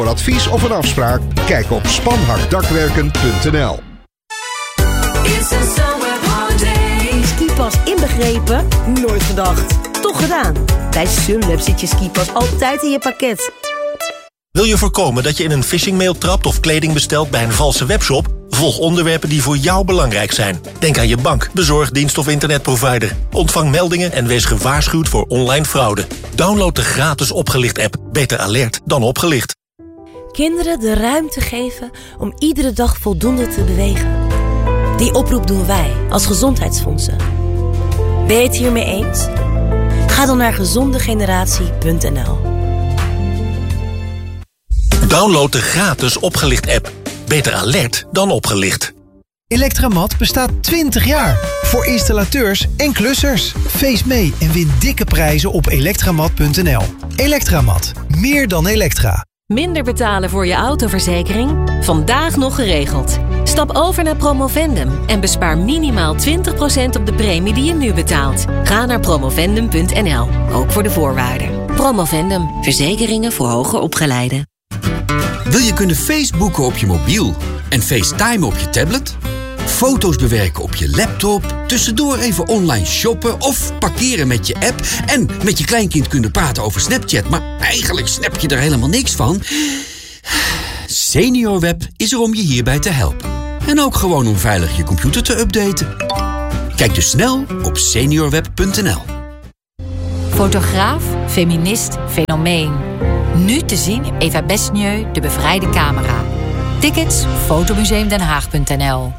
Voor advies of een afspraak, kijk op spanhakdakwerken.nl. Skipas inbegrepen? Nooit gedacht. Toch gedaan. Bij Sunweb zit je skipas altijd in je pakket. Wil je voorkomen dat je in een phishingmail trapt of kleding bestelt bij een valse webshop? Volg onderwerpen die voor jou belangrijk zijn. Denk aan je bank, bezorgdienst of internetprovider. Ontvang meldingen en wees gewaarschuwd voor online fraude. Download de gratis Opgelicht-app. Beter alert dan opgelicht. Kinderen de ruimte geven om iedere dag voldoende te bewegen. Die oproep doen wij als Gezondheidsfondsen. Ben je het hiermee eens? Ga dan naar gezondegeneratie.nl. Download de gratis Opgelicht-app. Beter alert dan opgelicht. Electramat bestaat 20 jaar. Voor installateurs en klussers. Feest mee en win dikke prijzen op elektramat.nl. Electramat. Meer dan elektra. Minder betalen voor je autoverzekering? Vandaag nog geregeld. Stap over naar Promovendum en bespaar minimaal 20% op de premie die je nu betaalt. Ga naar promovendum.nl, ook voor de voorwaarden. Promovendum, verzekeringen voor hoger opgeleiden. Wil je kunnen Facebooken op je mobiel en FaceTime op je tablet? Foto's bewerken op je laptop, tussendoor even online shoppen of parkeren met je app en met je kleinkind kunnen praten over Snapchat, maar eigenlijk snap je er helemaal niks van? SeniorWeb is er om je hierbij te helpen. En ook gewoon om veilig je computer te updaten. Kijk dus snel op seniorweb.nl. Fotograaf, feminist, fenomeen. Nu te zien Eva Besnieu, de bevrijde camera. Tickets, fotomuseumdenhaag.nl.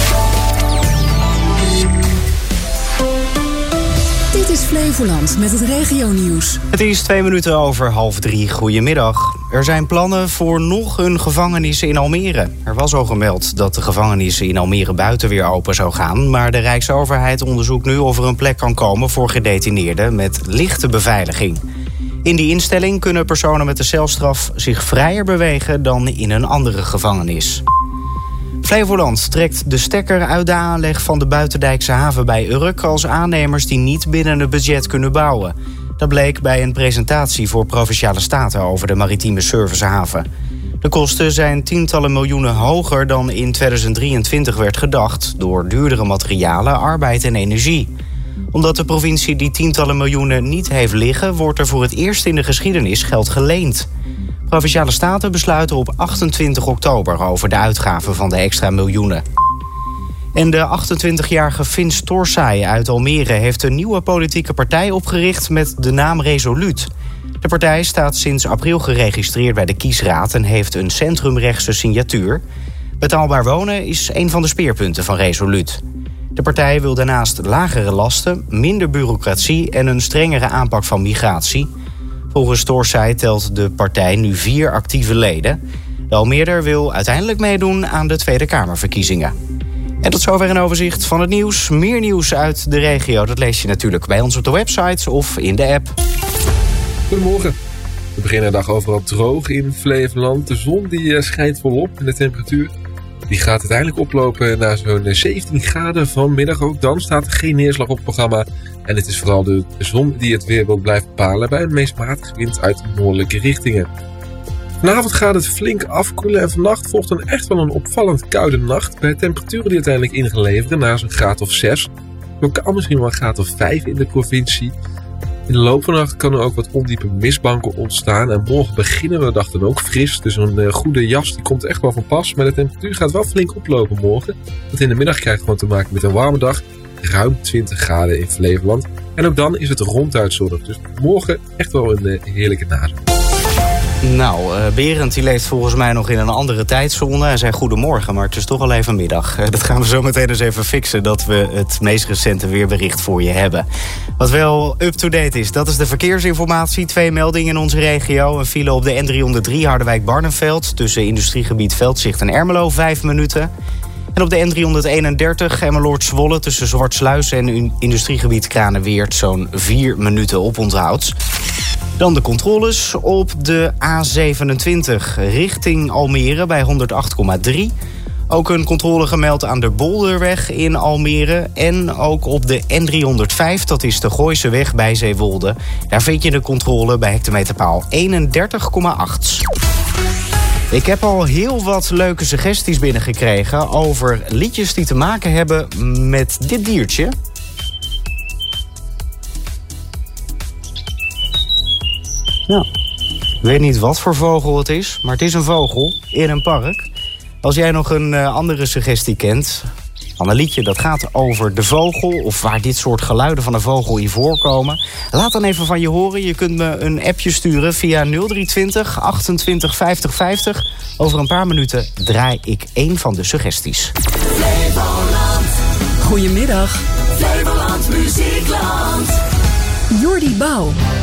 Dit is Flevoland met het regionieuws. Het is 2 minuten over 2:30. Goedemiddag. Er zijn plannen voor nog een gevangenis in Almere. Er was al gemeld dat de gevangenis in Almere buiten weer open zou gaan, maar de Rijksoverheid onderzoekt nu of er een plek kan komen voor gedetineerden met lichte beveiliging. In die instelling kunnen personen met de celstraf zich vrijer bewegen dan in een andere gevangenis. Flevoland trekt de stekker uit de aanleg van de Buitendijkse haven bij Urk als aannemers die niet binnen het budget kunnen bouwen. Dat bleek bij een presentatie voor Provinciale Staten over de maritieme servicehaven. De kosten zijn tientallen miljoenen hoger dan in 2023 werd gedacht door duurdere materialen, arbeid en energie. Omdat de provincie die tientallen miljoenen niet heeft liggen, wordt er voor het eerst in de geschiedenis geld geleend. Provinciale Staten besluiten op 28 oktober over de uitgaven van de extra miljoenen. En de 28-jarige Fins Torsai uit Almere heeft een nieuwe politieke partij opgericht met de naam Resoluut. De partij staat sinds april geregistreerd bij de kiesraad en heeft een centrumrechtse signatuur. Betaalbaar wonen is een van de speerpunten van Resoluut. De partij wil daarnaast lagere lasten, minder bureaucratie en een strengere aanpak van migratie. Volgens Torsai telt de partij nu 4 actieve leden. De Almeerder wil uiteindelijk meedoen aan de Tweede Kamerverkiezingen. En tot zover een overzicht van het nieuws. Meer nieuws uit de regio, dat lees je natuurlijk bij ons op de website of in de app. Goedemorgen. We beginnen de dag overal droog in Flevoland. De zon die schijnt volop en de temperatuur die gaat uiteindelijk oplopen naar zo'n 17 graden vanmiddag. Ook dan staat er geen neerslag op het programma. En het is vooral de zon die het weerbeeld blijft bepalen bij een meest matige wind uit noordelijke richtingen. Vanavond gaat het flink afkoelen en vannacht volgt dan echt wel een opvallend koude nacht. Bij temperaturen die uiteindelijk in gaan leveren naar zo'n graad of 6. Lokaal misschien wel een graad of 5 in de provincie. In de loop van de nacht kan er ook wat ondiepe mistbanken ontstaan. En morgen beginnen we de dag dan ook fris. Dus een goede jas die komt echt wel van pas. Maar de temperatuur gaat wel flink oplopen morgen. Want in de middag krijg je gewoon te maken met een warme dag. Ruim 20 graden in Flevoland. En ook dan is het ronduit zonnig. Dus morgen echt wel een heerlijke nazomer. Nou, Berend die leeft volgens mij nog in een andere tijdzone. Hij zei goedemorgen, maar het is toch al even middag. Dat gaan we zo meteen eens even fixen, dat we het meest recente weerbericht voor je hebben. Wat wel up-to-date is, dat is de verkeersinformatie. 2 meldingen in onze regio. Een file op de N303 Harderwijk-Barneveld tussen industriegebied Veldzicht en Ermelo, 5 minuten. En op de N331 Emmeloord-Zwolle tussen Zwartsluis en industriegebied Kranenweert zo'n 4 minuten oponthoud. Dan de controles op de A27 richting Almere bij 108,3. Ook een controle gemeld aan de Bolderweg in Almere. En ook op de N305, dat is de Gooiseweg bij Zeewolde. Daar vind je de controle bij hectometerpaal 31,8. Ik heb al heel wat leuke suggesties binnengekregen over liedjes die te maken hebben met dit diertje. Nou, ik weet niet wat voor vogel het is, maar het is een vogel in een park. Als jij nog een andere suggestie kent van een liedje dat gaat over de vogel, of waar dit soort geluiden van een vogel in voorkomen, laat dan even van je horen. Je kunt me een appje sturen via 0320 28 50 50. Over een paar minuten draai ik 1 van de suggesties. Flevoland. Goedemiddag. Flevoland Muziekland. Jordi Bouw.